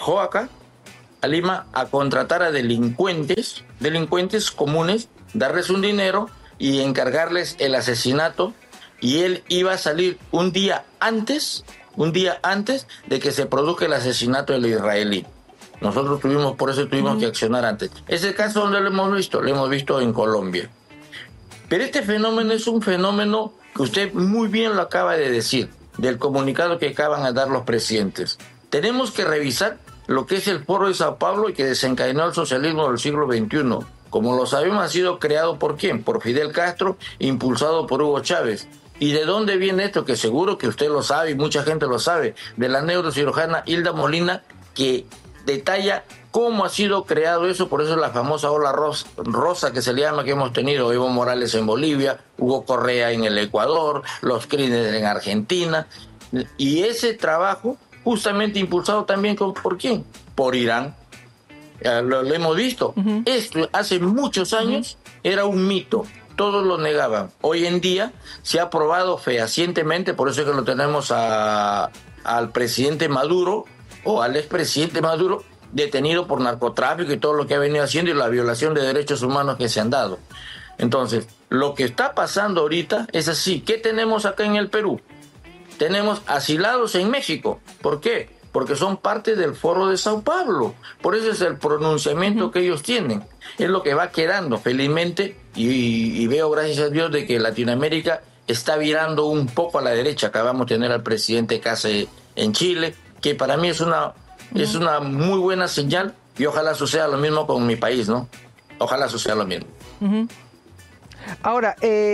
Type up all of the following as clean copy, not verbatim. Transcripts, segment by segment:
bajó acá a Lima a contratar a delincuentes comunes, darles un dinero y encargarles el asesinato, y él iba a salir un día antes de que se produzca el asesinato del israelí. Nosotros por eso tuvimos que accionar antes. Ese caso, ¿dónde lo hemos visto en Colombia. Pero este fenómeno es un fenómeno que usted muy bien lo acaba de decir, del comunicado que acaban de dar los presidentes. Tenemos que revisar lo que es el Foro de Sao Paulo y que desencadenó el socialismo del siglo XXI. Como lo sabemos, ha sido creado ¿por quién? Por Fidel Castro, impulsado por Hugo Chávez. ¿Y de dónde viene esto? Que seguro que usted lo sabe y mucha gente lo sabe, de la neurocirujana Hilda Molina, que detalla cómo ha sido creado eso. Por eso es la famosa ola rosa que se le llama, que hemos tenido Evo Morales en Bolivia, Hugo Correa en el Ecuador, los crímenes en Argentina, y ese trabajo justamente impulsado también ¿por quién? Por Irán. Lo hemos visto. Esto hace muchos años era un mito, todos lo negaban. Hoy en día se ha probado fehacientemente, por eso es que lo tenemos al presidente Maduro, o al expresidente Maduro, detenido por narcotráfico y todo lo que ha venido haciendo y la violación de derechos humanos que se han dado. Entonces, lo que está pasando ahorita es así. ¿Qué tenemos acá en el Perú? Tenemos asilados en México. ¿Por qué? Porque son parte del Foro de Sao Paulo. Por eso es el pronunciamiento que ellos tienen. Es lo que va quedando, felizmente, y veo, gracias a Dios, de que Latinoamérica está virando un poco a la derecha. Acabamos de tener al presidente Case en Chile, que para mí es una muy buena señal, y ojalá suceda lo mismo con mi país, ¿no? Ojalá suceda lo mismo. Ahora,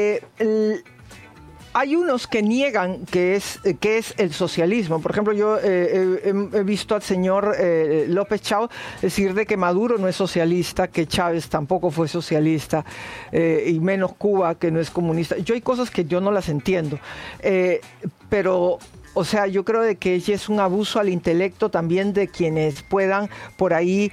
hay unos que niegan que es el socialismo. Por ejemplo, yo he visto al señor López Chao decir de que Maduro no es socialista, que Chávez tampoco fue socialista, y menos Cuba, que no es comunista. Hay cosas que yo no las entiendo, pero... O sea, yo creo de que es un abuso al intelecto también de quienes puedan por ahí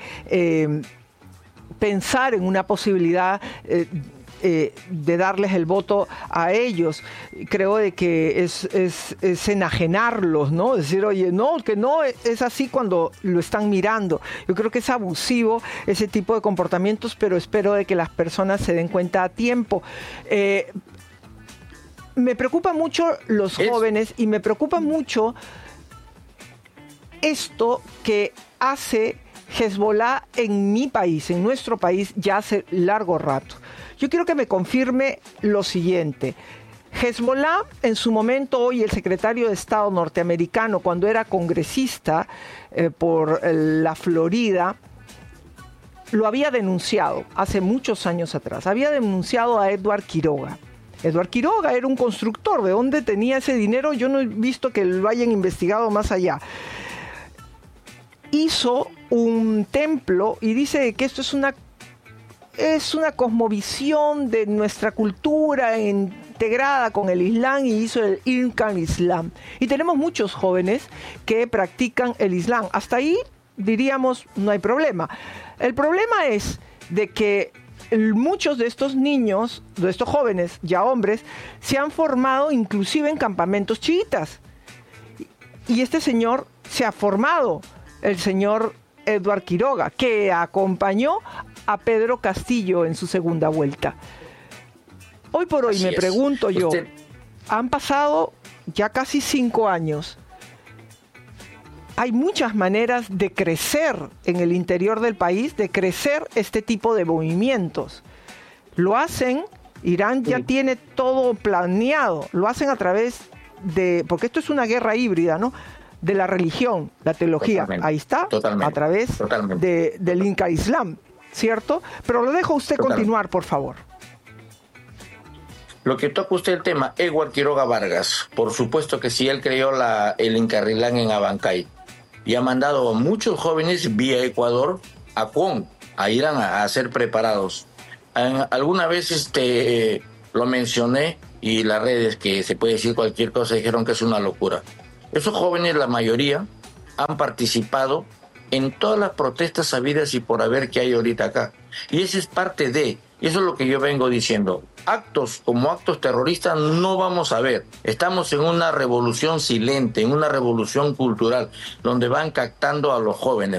pensar en una posibilidad de darles el voto a ellos. Creo de que es enajenarlos, ¿no? Decir, oye, no, que no es así cuando lo están mirando. Yo creo que es abusivo ese tipo de comportamientos, pero espero de que las personas se den cuenta a tiempo. Me preocupa mucho los jóvenes y me preocupa mucho esto que hace Hezbollah en mi país, en nuestro país, ya hace largo rato. Yo quiero que me confirme lo siguiente. Hezbollah, en su momento, hoy el secretario de Estado norteamericano, cuando era congresista por la Florida, lo había denunciado hace muchos años atrás. Había denunciado a Edward Quiroga. Edward Quiroga era un constructor. ¿De dónde tenía ese dinero? Yo no he visto que lo hayan investigado más allá. Hizo un templo y dice que esto es una cosmovisión de nuestra cultura integrada con el Islam, y hizo el Irkan Islam. Y tenemos muchos jóvenes que practican el Islam. Hasta ahí diríamos no hay problema. El problema es de que muchos de estos niños, de estos jóvenes, ya hombres, se han formado inclusive en campamentos chiitas. Y este señor se ha formado, el señor Edward Quiroga, que acompañó a Pedro Castillo en su segunda vuelta. Hoy por hoy me pregunto yo, han pasado ya casi 5 años. Hay muchas maneras de crecer en el interior del país, de crecer este tipo de movimientos. Lo hacen, Irán ya tiene todo planeado, lo hacen a través de, porque esto es una guerra híbrida, ¿no? De la religión, la teología. Totalmente. Ahí está, a través del Inca Islam, ¿cierto? Pero lo dejo a usted continuar, por favor. Lo que toca usted el tema, Edward Quiroga Vargas, por supuesto que sí, él creó el Incarrilán en Abancay y ha mandado a muchos jóvenes vía Ecuador a Irán a ser preparados. Alguna vez lo mencioné, y las redes, que se puede decir cualquier cosa, dijeron que es una locura. Esos jóvenes, la mayoría, han participado en todas las protestas habidas y por haber que hay ahorita acá. Y eso es parte de, y eso es lo que yo vengo diciendo. Actos como actos terroristas no vamos a ver. Estamos en una revolución silente, en una revolución cultural, donde van captando a los jóvenes.